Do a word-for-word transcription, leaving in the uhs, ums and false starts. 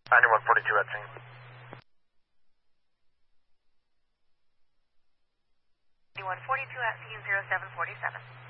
ninety-one forty-two at scene. ninety-one forty-two at scene, zero seven forty-seven.